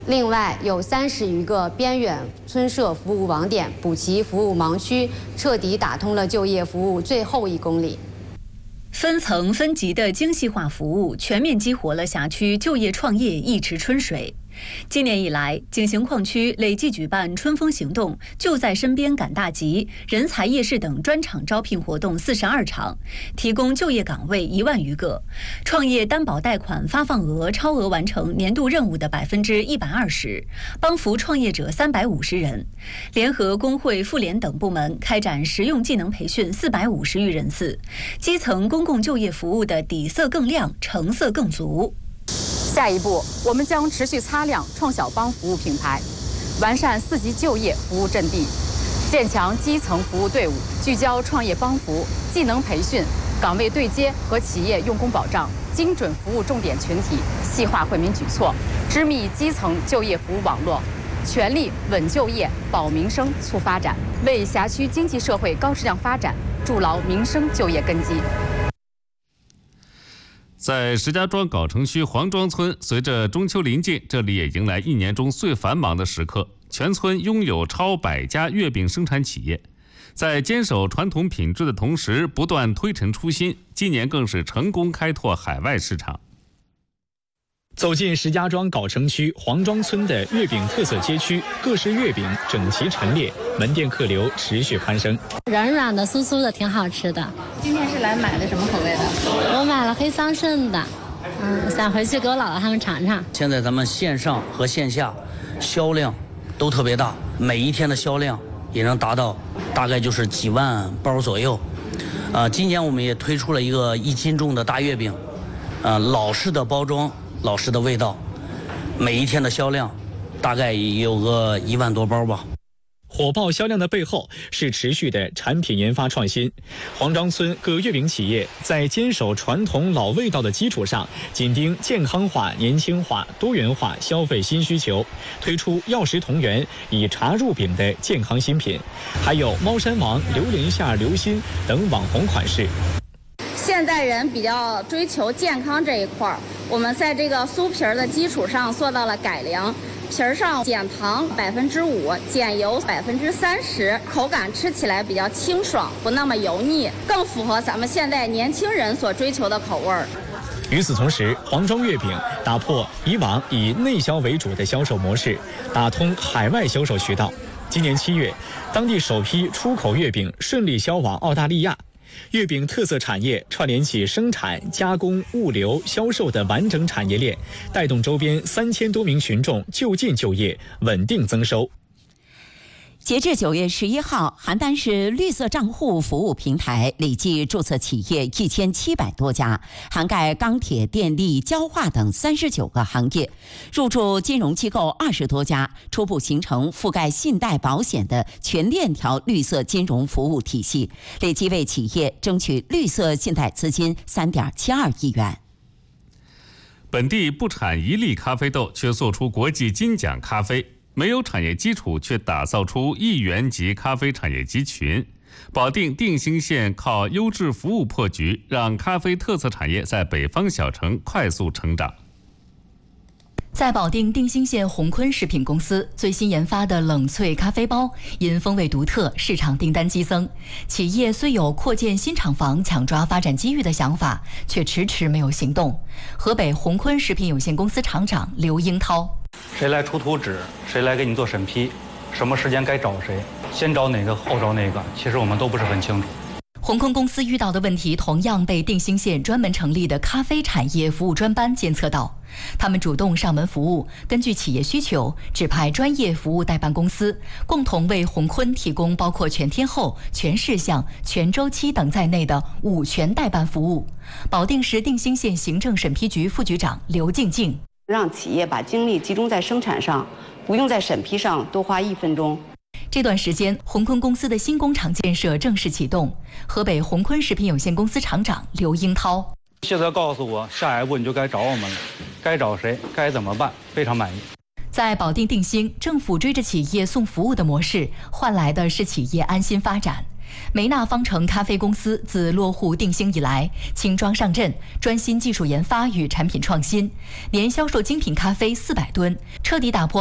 另外，有30余个边远村社服务网点补齐服务盲区，彻底打通了就业服务最后1公里。 分层分级的精细化服务，全面激活了辖区就业创业一池春水。今年以来，景行矿区累计举办春风行动、就在身边赶大集、人才夜市等专场招聘活动42场，提供就业岗位1万余个，创业担保贷款发放额超额完成年度任务的120%，帮扶创业者350人。联合工会、妇联等部门开展实用技能培训450余人次，基层公共就业服务的底色更亮，成色更足。 下一步，我们将持续擦亮创小帮服务品牌，完善4级就业服务阵地，建强基层服务队伍，聚焦创业帮扶、技能培训、岗位对接和企业用工保障，精准服务重点群体，细化惠民举措，织密基层就业服务网络，全力稳就业、保民生、促发展，为辖区经济社会高质量发展筑牢民生就业根基。 在石家庄藁城区黄庄村，随着中秋临近，这里也迎来1年中最繁忙的时刻。全村拥有超100家月饼生产企业，在坚守传统品质的同时，不断推陈出新。今年更是成功开拓海外市场。 走进石家庄藁城区黄庄村的月饼特色街区，各式月饼整齐陈列，门店客流持续攀升。 软软的、酥酥的，挺好吃的。 今天是来买的什么口味的？ 我买了黑桑葚的，想回去给我姥姥他们尝尝。 现在咱们线上和线下销量都特别大，每一天的销量也能达到大概就是几万包左右。今年我们也推出了一个1斤重的大月饼，老式的包装。老式的味道，每一天的销量大概也有个1万多包吧。 火爆销量的背后是持续的产品研发创新。黄庄村各月饼企业在坚守传统老味道的基础上，紧盯健康化、年轻化、多元化消费新需求，推出药食同源、以茶入饼的健康新品，还有猫山王、榴莲馅、流心等网红款式。 现代人比较追求健康这一块，我们在这个酥皮儿的基础上做到了改良，皮儿上减糖5%，减油30%，口感吃起来比较清爽，不那么油腻，更符合咱们现在年轻人所追求的口味儿。 与此同时，黄庄月饼打破以往以内销为主的销售模式，打通海外销售渠道。今年7月，当地首批出口月饼顺利销往澳大利亚。月饼特色产业串联起生产、加工、物流、销售的完整产业链，带动周边3000多名群众就近就业，稳定增收。 截至9月11号，邯郸市绿色账户服务平台累计注册企业1700多家，涵盖钢铁、电力、焦化等39个行业，入驻金融机构20多家，初步形成覆盖信贷、保险的全链条绿色金融服务体系，累计为企业争取绿色信贷资金3.72亿元。 本地不产1粒咖啡豆，却做出国际金奖咖啡。没有产业基础，却打造出1元级咖啡产业集群。保定定兴县靠优质服务破局，让咖啡特色产业在北方小城快速成长。 在保定定兴县宏坤食品公司最新研发的冷萃咖啡包，因风味独特，市场订单激增。企业虽有扩建新厂房、抢抓发展机遇的想法，却迟迟没有行动。河北宏坤食品有限公司厂长刘英涛： 谁来出图纸，谁来给你做审批，什么时间该找谁，先找哪个后找哪个，其实我们都不是很清楚。 宏坤公司遇到的问题同样被定兴县专门成立的咖啡产业服务专班监测到，他们主动上门服务，根据企业需求指派专业服务代办公司，共同为宏坤提供包括全天候、全事项、全周期等在内的5全代办服务。保定市定兴县行政审批局副局长刘静静： 让企业把精力集中在生产上，不用在审批上多花1分钟。 这段时间，宏坤公司的新工厂建设正式启动。河北宏坤食品有限公司厂长刘英涛： 现在告诉我，下一步你就该找我们了，该找谁，该怎么办，非常满意。 在保定定兴，政府追着企业送服务的模式，换来的是企业安心发展。 梅纳方程咖啡公司自落户定兴以来，轻装上阵，专心技术研发与产品创新，年销售精品咖啡400吨，彻底打破